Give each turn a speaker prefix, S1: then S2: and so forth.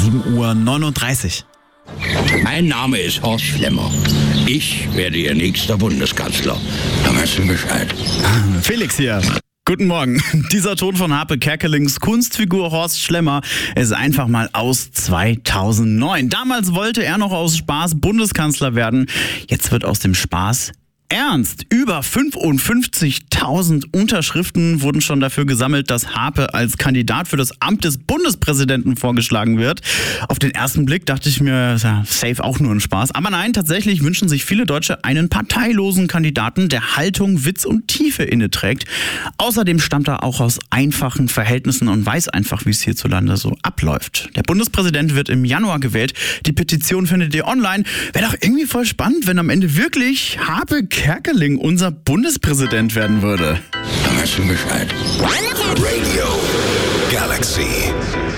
S1: 7:39 Uhr.
S2: Mein Name ist Horst Schlemmer. Ich werde Ihr nächster Bundeskanzler. Da weißt du Bescheid.
S1: Felix hier. Guten Morgen. Dieser Ton von Harpe Kerkelings Kunstfigur Horst Schlemmer ist einfach mal aus 2009. Damals wollte er noch aus Spaß Bundeskanzler werden. Jetzt wird aus dem Spaß ernst. Über 55.000 Unterschriften wurden schon dafür gesammelt, dass Harpe als Kandidat für das Amt des Bundespräsidenten vorgeschlagen wird. Auf den ersten Blick dachte ich mir, ja, safe auch nur ein Spaß. Aber nein, tatsächlich wünschen sich viele Deutsche einen parteilosen Kandidaten, der Haltung, Witz und Tiefe inneträgt. Außerdem stammt er auch aus einfachen Verhältnissen und weiß einfach, wie es hierzulande so abläuft. Der Bundespräsident wird im Januar gewählt. Die Petition findet ihr online. Wäre doch irgendwie voll spannend, wenn am Ende wirklich Harpe Kerkeling unser Bundespräsident werden würde.
S2: Da weißt du Bescheid.
S3: Radio Galaxy.